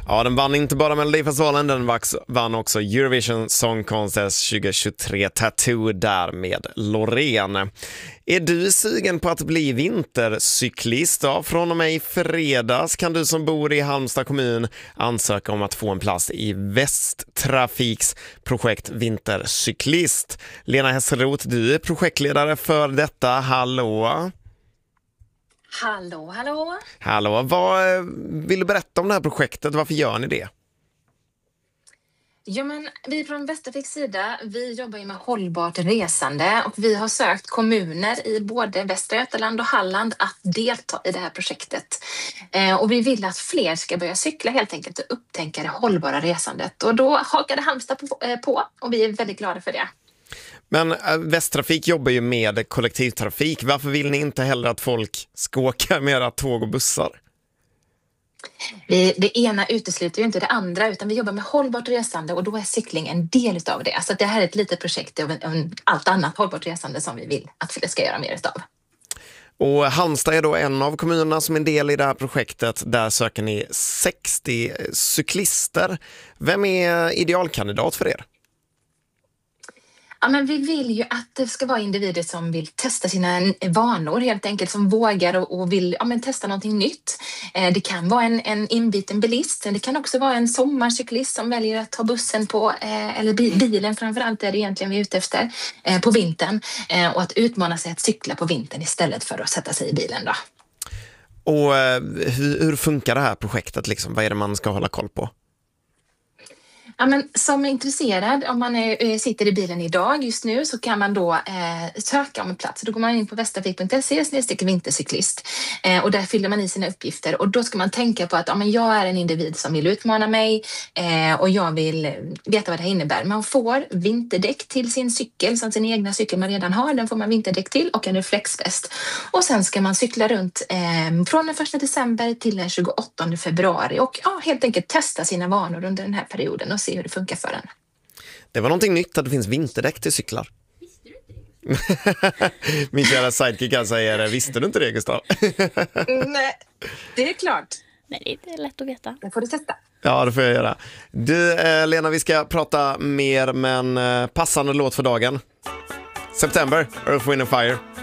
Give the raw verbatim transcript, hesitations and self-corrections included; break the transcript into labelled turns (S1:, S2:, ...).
S1: Ja, den vann inte bara Melodifestivalen, den vann också Eurovision Song Contest tjugohundratjugotre, Tattoo där med Loreen. Är du sugen på att bli vintercyklist? Ja, från och med i fredags kan du som bor i Halmstad kommun ansöka om att få en plats i Västtrafiks projekt Vintercyklist. Lena Hesselroth, du är projektledare för detta. Hallå!
S2: Hallå, hallå.
S1: Hallå, vad vill du berätta om det här projektet? Varför gör ni det?
S2: Ja, men vi från Västerviks sida, vi jobbar ju med hållbart resande och vi har sökt kommuner i både Västra Götaland och Halland att delta i det här projektet. Eh, och vi vill att fler ska börja cykla helt enkelt och upptänka det hållbara resandet. Och då hakade Halmstad på, eh, på och vi är väldigt glada för det.
S1: Men Västtrafik jobbar ju med kollektivtrafik. Varför vill ni inte heller att folk ska åka med era tåg och bussar?
S2: Vi, det ena utesluter ju inte det andra, utan vi jobbar med hållbart resande och då är cykling en del av det. Så det här är ett litet projekt av en, av allt annat hållbart resande som vi vill att fler ska göra mer utav.
S1: Och Halmstad är då en av kommunerna som är en del i det här projektet. Där söker ni sextio cyklister. Vem är idealkandidat för er?
S2: Ja, men vi vill ju att det ska vara individer som vill testa sina vanor helt enkelt, som vågar och, och vill ja, men testa någonting nytt. Eh, det kan vara en, en inbiten bilist, det kan också vara en sommarcyklist som väljer att ta bussen på, eh, eller bilen framförallt är det egentligen vi är ute efter, eh, på vintern. Eh, och att utmana sig att cykla på vintern istället för att sätta sig i bilen då.
S1: Och eh, hur, hur funkar det här projektet liksom? Vad är det man ska hålla koll på?
S2: Ja, men som är intresserad, om man är, sitter i bilen idag just nu så kan man då eh, söka om en plats. Då går man in på västervik punkt se snedstreck vintercyklist eh, och där fyller man i sina uppgifter. Och då ska man tänka på att ja, men jag är en individ som vill utmana mig eh, och jag vill veta vad det innebär. Man får vinterdäck till sin cykel, som sin egna cykel man redan har. Den får man vinterdäck till och en reflexväst. Och sen ska man cykla runt eh, från den första december till den tjugoåttonde februari och ja, helt enkelt testa sina vanor under den här perioden och se hur det funkar för en.
S1: Det var någonting nytt att det finns vinterdäck till cyklar. Visste du inte det? Min kära sidekick säger, visste du inte det, Gustav?
S2: Nej, det är klart.
S3: Nej, det är lätt att veta.
S2: Det får du testa.
S1: Ja, det får jag göra. Du, eh, Lena, vi ska prata mer, men eh, passande låt för dagen. September, Earth, Wind and Fire.